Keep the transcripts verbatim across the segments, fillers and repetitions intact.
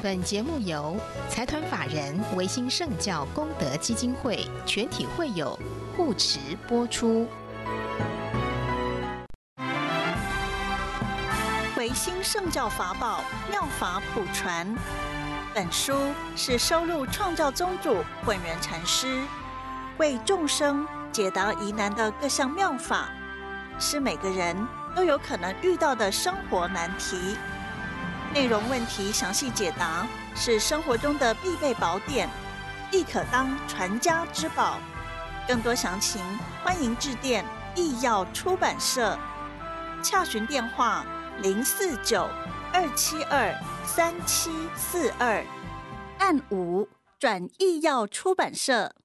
本节目由财团法人维新圣教功德基金会全体会友护持播出。 维新圣教法宝妙法普传，本书是收录创教宗主混元禅师为众生解答疑难的各项妙法，是每个人都有可能遇到的生活难题。内容问题详细解答，是生活中的必备宝典，亦可当传家之宝。更多详情，欢迎致电义耀出版社，洽询电话零四九二七二三七四二，按五转义耀出版社。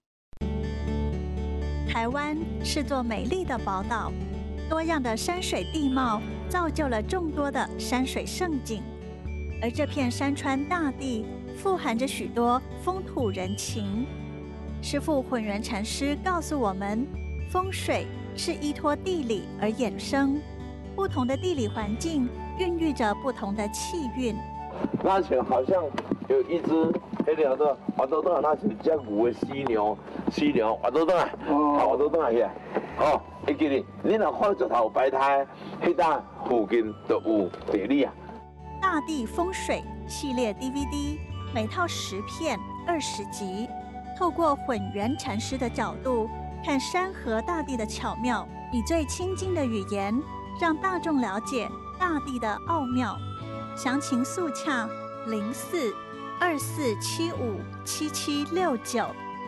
台湾是座美丽的宝岛，多样的山水地貌造就了众多的山水胜景。而这片山川大地富含着许多风土人情。师父混元禅师告诉我们，风水是依托地理而衍生，不同的地理环境孕育着不同的气运。 那像好像有一只迄条的滑倒倒，那是只牛的犀牛，犀牛滑倒倒来，滑倒倒来去，哦，会记哩。你若看石头摆摊，迄搭附近就有地理啊。 大地风水系列 D V D， 每套十片，二十集，透过混元禅师的角度看山河大地的巧妙，以最亲近的语言让大众了解大地的奥妙。详情速洽零四二四七五七七六九。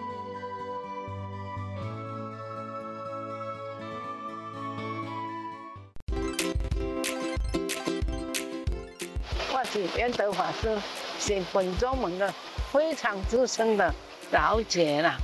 我是圆德法师，是本宗门的非常资深的老姐啦。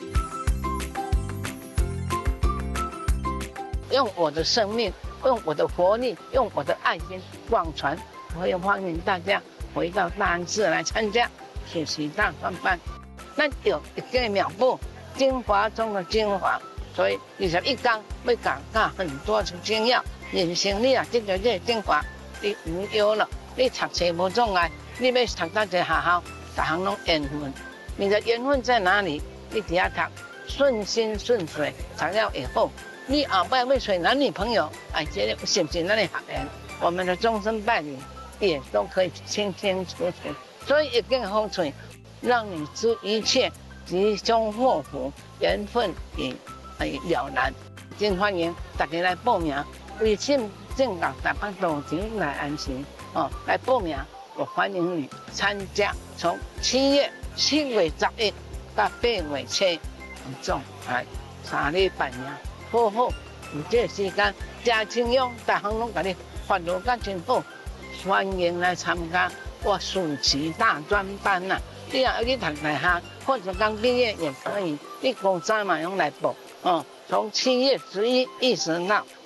用我的生命，用我的活力，用我的爱心广传，我也欢迎大家回到大安寺来参加学习大专班。那有一个妙步，精华中的精华，所以二十一天要讲到很多的精要。人生你啊，这个这精华，你无忧了。你读册无障碍，你要读到一个学校，逐项拢缘分。你的缘分在哪里？你只要读，顺心顺水，材料也好。你后摆要找男女朋友，哎，这个是不是那里合缘？我们的终身伴侣也都可以清清楚楚。所以一根风水，让你知一切吉凶祸福，缘分也哎了然。真欢迎大家来报名，微信正港台北道场来安心。哦，来报名，我欢迎你参加。从七月七月十一到八月七，总来三礼拜呀，好好有这个时间，真清用，大行拢甲你发落甲真好，欢迎来参加我暑期大专班呐、啊。你若要去读大学，或者刚毕业也可以，你高三嘛用来报。哦，从七月十一一直到